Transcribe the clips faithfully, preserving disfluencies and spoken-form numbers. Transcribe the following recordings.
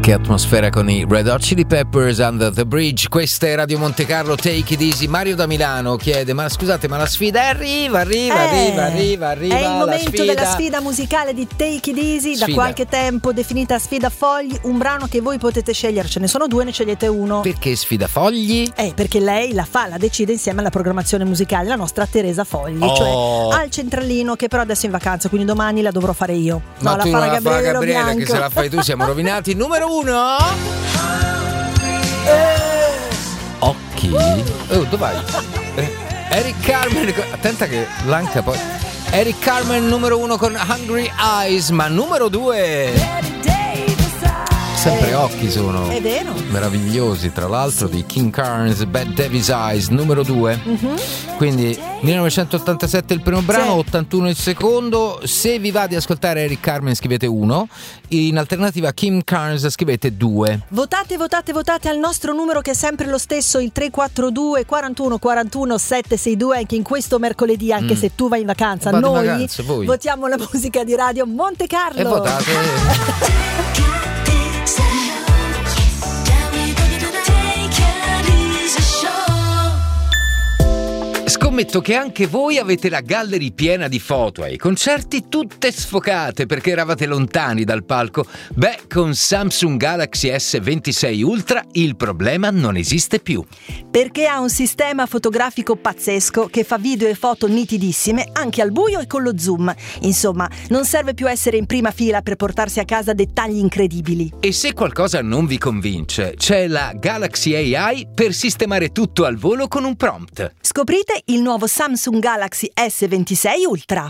Che atmosfera con i Red Hot Chili Peppers, Under the Bridge. Questa è Radio Monte Carlo, Take It Easy. Mario da Milano chiede: ma scusate, ma la sfida arriva, arriva, eh, arriva, arriva, arriva. È il momento sfida. della sfida musicale di Take It Easy, Sfida. da qualche tempo definita Sfida Fogli, un brano che voi potete scegliere, ce ne sono due, ne scegliete uno. Perché Sfida Fogli? Eh, perché lei la fa, la decide insieme alla programmazione musicale, la nostra Teresa Fogli, Oh. cioè al centralino, che però adesso è in vacanza, quindi domani la dovrò fare io. Ma no, la tu farà non la fa Gabriele Gabriele, Bianco. che se la fai tu siamo rovinati. Numero uno. Occhi? Oh, dov'hai? Eh, Eric Carmen. Attenta che l'anca poi. Eric Carmen numero uno con Hungry Eyes. Ma numero due, sempre Eh, occhi sono. È vero. Meravigliosi, tra l'altro, di King Carnes, Bad Davis Eyes, numero due. Mhm. Quindi millenovecentottantasette il primo brano, Sì. ottantuno il secondo. Se vi va di ascoltare Eric Carmen scrivete uno, in alternativa Kim Carnes scrivete due. Votate, votate, votate al nostro numero, che è sempre lo stesso, il tre quattro due quarantuno quarantuno settecentosesantadue, anche in questo mercoledì, anche Mm. se tu vai in vacanza. Vado in Noi vacanza, voi. votiamo la musica di Radio Monte Carlo. E votate. Scommetto che anche voi avete la gallery piena di foto ai concerti, tutte sfocate perché eravate lontani dal palco. Beh, con Samsung Galaxy S ventisei Ultra il problema non esiste più. Perché ha un sistema fotografico pazzesco che fa video e foto nitidissime anche al buio e con lo zoom. Insomma, non serve più essere in prima fila per portarsi a casa dettagli incredibili. E se qualcosa non vi convince, c'è la Galaxy A I per sistemare tutto al volo con un prompt. Scoprite il nuovo Samsung Galaxy S ventisei Ultra.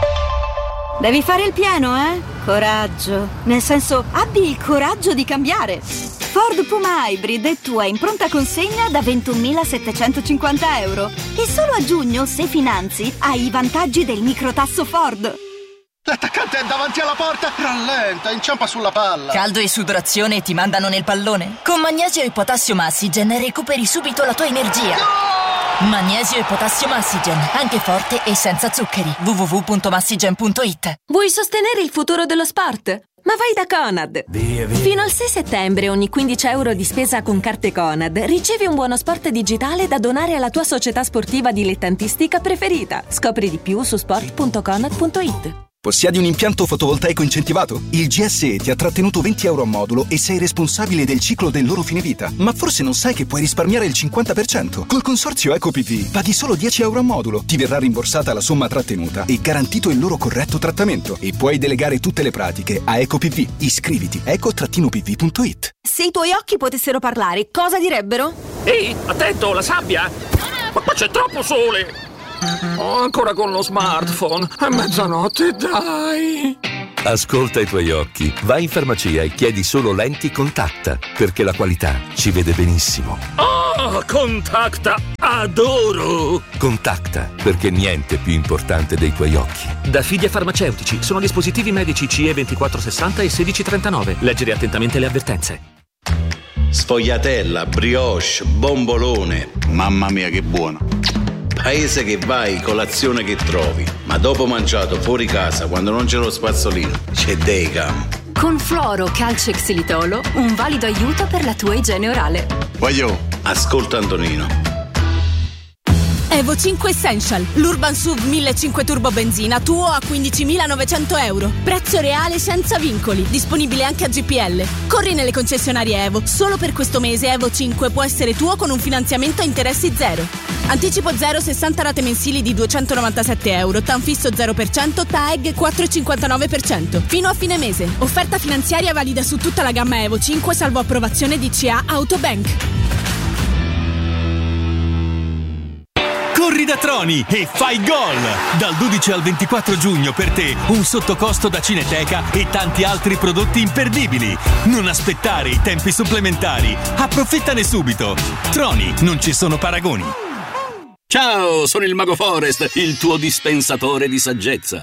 Devi fare il pieno, eh? Coraggio. Nel senso, abbi il coraggio di cambiare. Ford Puma Hybrid è tua in pronta consegna da ventunomilasettecentocinquanta euro. E solo a giugno, se finanzi, hai i vantaggi del microtasso Ford. L'attaccante è davanti alla porta, rallenta, inciampa sulla palla. Caldo e sudorazione ti mandano nel pallone? Con Magnesio e Potassio Massigen recuperi subito la tua energia. Magnesio e Potassio Massigen, anche forte e senza zuccheri. w w w punto massigen punto i t. Vuoi sostenere il futuro dello sport? Ma vai da Conad! Via, via. Fino al sei settembre ogni quindici euro di spesa con carte Conad ricevi un buono sport digitale da donare alla tua società sportiva dilettantistica preferita. Scopri di più su sport punto conad punto i t. Possiedi un impianto fotovoltaico incentivato? Il G S E ti ha trattenuto venti euro a modulo e sei responsabile del ciclo del loro fine vita. Ma forse non sai che puoi risparmiare il cinquanta per cento. Col consorzio EcoPV paghi solo dieci euro a modulo. Ti verrà rimborsata la somma trattenuta e garantito il loro corretto trattamento. E puoi delegare tutte le pratiche a EcoPV. Iscriviti eco P V punto i t. Se i tuoi occhi potessero parlare, cosa direbbero? Ehi, attento, la sabbia! Ma qua c'è troppo sole! Oh, ancora con lo smartphone. È mezzanotte, dai! Ascolta i tuoi occhi. Vai in farmacia e chiedi solo lenti Contacta, perché la qualità ci vede benissimo. Oh, Contacta! Adoro! Contacta, perché niente è più importante dei tuoi occhi. Da Fidia Farmaceutici sono dispositivi medici C E ventiquattro sessanta e sedici trentanove. Leggere attentamente le avvertenze. Sfogliatella, brioche, bombolone. Mamma mia che buono. Paese che vai, colazione che trovi. Ma dopo mangiato fuori casa, quando non c'è lo spazzolino, c'è Decam. Con Fluoro, Calcio e Xilitolo, un valido aiuto per la tua igiene orale. Voglio, ascolta Antonino. Evo cinque Essential, l'Urban S U V millecinquecento Turbo Benzina tuo a quindicimilanovecento euro. Prezzo reale senza vincoli, disponibile anche a G P L. Corri nelle concessionarie Evo, solo per questo mese Evo cinque può essere tuo con un finanziamento a interessi zero. Anticipo zero, sessanta rate mensili di duecentonovantasette euro, T A N fisso zero per cento, T A E G quattro virgola cinquantanove per cento. Fino a fine mese. Offerta finanziaria valida su tutta la gamma Evo cinque, salvo approvazione di C A Autobank. Corri da Troni e fai gol! Dal dodici al ventiquattro giugno per te un sottocosto da Cineteca e tanti altri prodotti imperdibili. Non aspettare i tempi supplementari. Approfittane subito. Troni, non ci sono paragoni. Ciao, sono il Mago Forest, il tuo dispensatore di saggezza.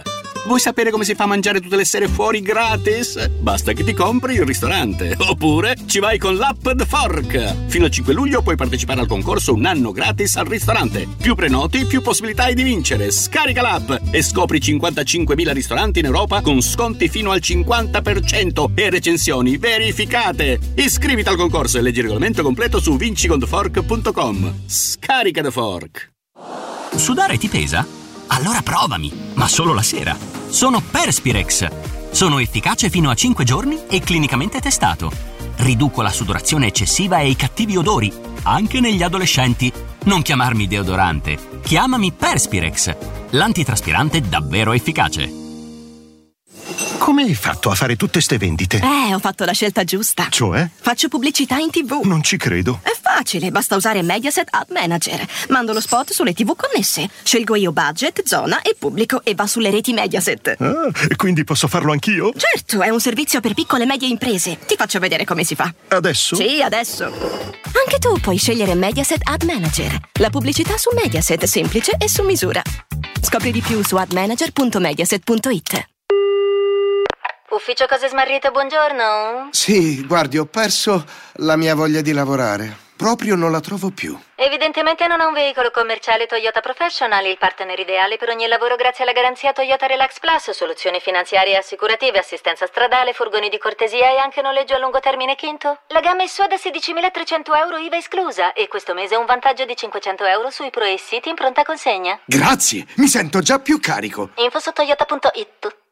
Vuoi sapere come si fa a mangiare tutte le sere fuori gratis? Basta che ti compri il ristorante. Oppure ci vai con l'app The Fork. Fino al cinque luglio puoi partecipare al concorso Un anno gratis al ristorante. Più prenoti, più possibilità hai di vincere. Scarica l'app e scopri cinquantacinquemila ristoranti in Europa con sconti fino al cinquanta per cento e recensioni verificate. Iscriviti al concorso e leggi il regolamento completo su vinci con the fork punto com. Scarica The Fork. Sudare ti pesa? Allora provami, ma solo la sera. Sono Perspirex. Sono efficace fino a cinque giorni e clinicamente testato. Riduco la sudorazione eccessiva e i cattivi odori, anche negli adolescenti. Non chiamarmi deodorante, chiamami Perspirex, l'antitraspirante davvero efficace. Come hai fatto a fare tutte ste vendite? Eh, ho fatto la scelta giusta. Cioè? Faccio pubblicità in tivù. Non ci credo. È facile, basta usare Mediaset Ad Manager. Mando lo spot sulle tivù connesse. Scelgo io budget, zona e pubblico e va sulle reti Mediaset. Ah, quindi posso farlo anch'io? Certo, è un servizio per piccole e medie imprese. Ti faccio vedere come si fa. Adesso? Sì, adesso. Anche tu puoi scegliere Mediaset Ad Manager. La pubblicità su Mediaset, semplice e su misura. Scopri di più su ad manager punto mediaset punto it. Ufficio Cose Smarrite, buongiorno. Sì, guardi, ho perso la mia voglia di lavorare. Proprio non la trovo più. Evidentemente non ha un veicolo commerciale Toyota Professional, il partner ideale per ogni lavoro grazie alla garanzia Toyota Relax Plus, soluzioni finanziarie e assicurative, assistenza stradale, furgoni di cortesia e anche noleggio a lungo termine quinto. La gamma è sua da sedicimilatrecento euro I V A esclusa e questo mese un vantaggio di cinquecento euro sui Pro e City in pronta consegna. Grazie, mi sento già più carico. Info su toyota punto it.